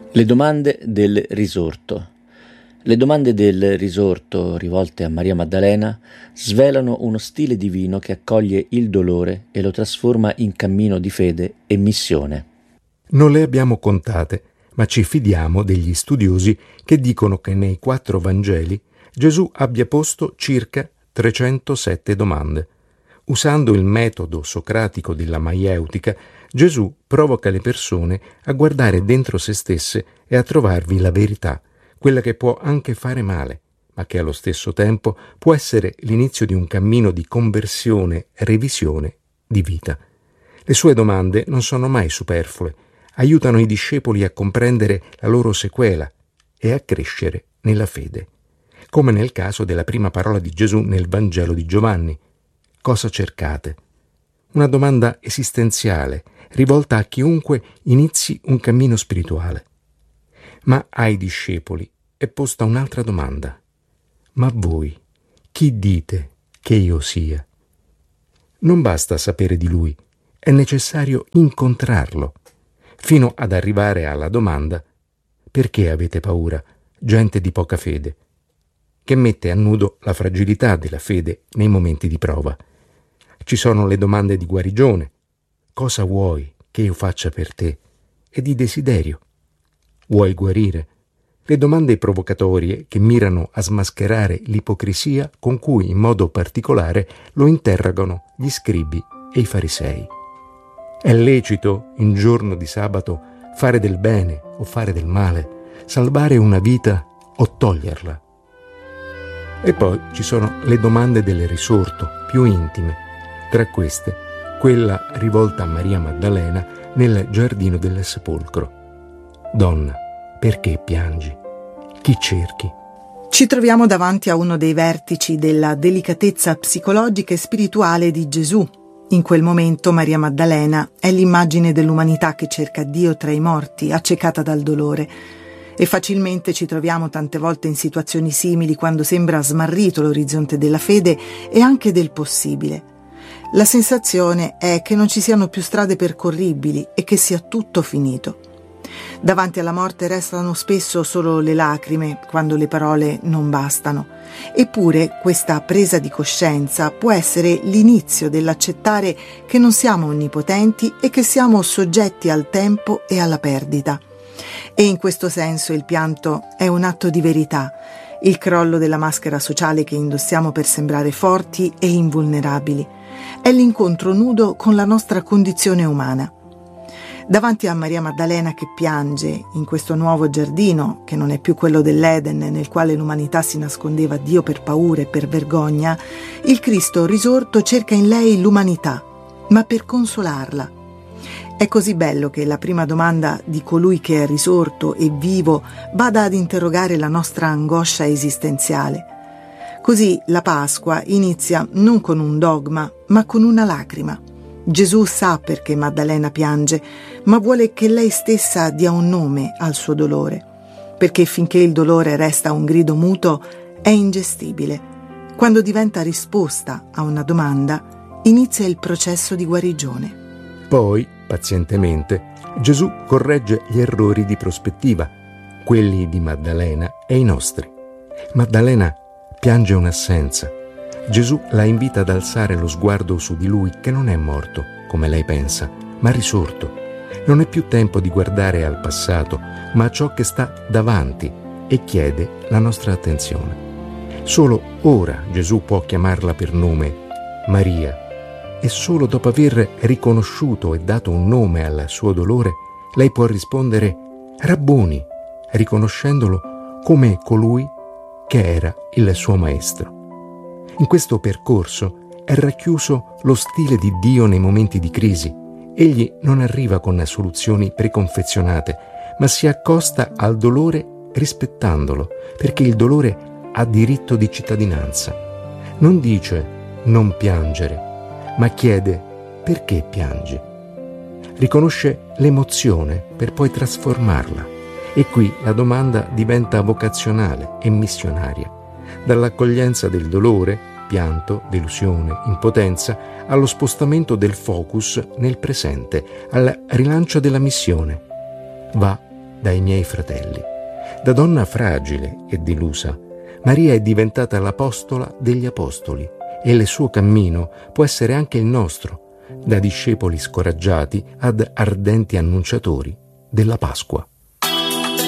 Le domande del risorto. Le domande del risorto, rivolte a Maria Maddalena, svelano uno stile divino che accoglie il dolore e lo trasforma in cammino di fede e missione. Non le abbiamo contate, ma ci fidiamo degli studiosi che dicono che nei 4 Vangeli Gesù abbia posto circa 307 domande. Usando il metodo socratico della maieutica, Gesù provoca le persone a guardare dentro se stesse e a trovarvi la verità, quella che può anche fare male, ma che allo stesso tempo può essere l'inizio di un cammino di conversione e revisione di vita. Le sue domande non sono mai superflue, aiutano i discepoli a comprendere la loro sequela e a crescere nella fede, come nel caso della prima parola di Gesù nel Vangelo di Giovanni. Cosa cercate? Una domanda esistenziale, rivolta a chiunque inizi un cammino spirituale. Ma ai discepoli è posta un'altra domanda. Ma voi, chi dite che io sia? Non basta sapere di lui, è necessario incontrarlo, fino ad arrivare alla domanda: perché avete paura, gente di poca fede? Che mette a nudo la fragilità della fede nei momenti di prova. Ci sono le domande di guarigione. Cosa vuoi che io faccia per te? E di desiderio. Vuoi guarire? Le domande provocatorie che mirano a smascherare l'ipocrisia con cui in modo particolare lo interrogano gli scribi e i farisei. È lecito in giorno di sabato fare del bene o fare del male, salvare una vita o toglierla? E poi ci sono le domande del risorto, più intime. Tra queste, quella rivolta a Maria Maddalena nel giardino del sepolcro. Donna, perché piangi? Chi cerchi? Ci troviamo davanti a uno dei vertici della delicatezza psicologica e spirituale di Gesù. In quel momento Maria Maddalena è l'immagine dell'umanità che cerca Dio tra i morti, accecata dal dolore. E facilmente ci troviamo tante volte in situazioni simili quando sembra smarrito l'orizzonte della fede e anche del possibile. La sensazione è che non ci siano più strade percorribili e che sia tutto finito. Davanti alla morte restano spesso solo le lacrime, quando le parole non bastano. Eppure questa presa di coscienza può essere l'inizio dell'accettare che non siamo onnipotenti e che siamo soggetti al tempo e alla perdita. E in questo senso il pianto è un atto di verità, il crollo della maschera sociale che indossiamo per sembrare forti e invulnerabili. È l'incontro nudo con la nostra condizione umana. Davanti a Maria Maddalena che piange in questo nuovo giardino, che non è più quello dell'Eden nel quale l'umanità si nascondeva a Dio per paura e per vergogna, il Cristo risorto cerca in lei l'umanità, ma per consolarla. È così bello che la prima domanda di colui che è risorto e vivo vada ad interrogare la nostra angoscia esistenziale. Così la Pasqua inizia non con un dogma, ma con una lacrima. Gesù sa perché Maddalena piange, ma vuole che lei stessa dia un nome al suo dolore, perché finché il dolore resta un grido muto è ingestibile. Quando diventa risposta a una domanda, inizia il processo di guarigione. Poi, pazientemente, Gesù corregge gli errori di prospettiva, quelli di Maddalena e i nostri. Maddalena piange un'assenza. Gesù la invita ad alzare lo sguardo su di lui che non è morto, come lei pensa, ma risorto. Non è più tempo di guardare al passato, ma a ciò che sta davanti e chiede la nostra attenzione. Solo ora Gesù può chiamarla per nome, Maria, e solo dopo aver riconosciuto e dato un nome al suo dolore, lei può rispondere Rabboni, riconoscendolo come colui che era il suo maestro. In questo percorso è racchiuso lo stile di Dio nei momenti di crisi. Egli non arriva con soluzioni preconfezionate, ma si accosta al dolore rispettandolo, perché il dolore ha diritto di cittadinanza. Non dice non piangere, ma chiede perché piangi. Riconosce l'emozione per poi trasformarla. E qui la domanda diventa vocazionale e missionaria. Dall'accoglienza del dolore, pianto, delusione, impotenza, allo spostamento del focus nel presente, al rilancio della missione. Va dai miei fratelli. Da donna fragile e delusa, Maria è diventata l'apostola degli apostoli e il suo cammino può essere anche il nostro, da discepoli scoraggiati ad ardenti annunciatori della Pasqua.